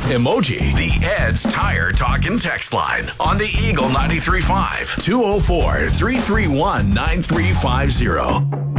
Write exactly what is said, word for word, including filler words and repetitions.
emoji. The Ed's Tire Talk and Text line on the Eagle ninety-three point five, two oh four, three three one, nine three five zero.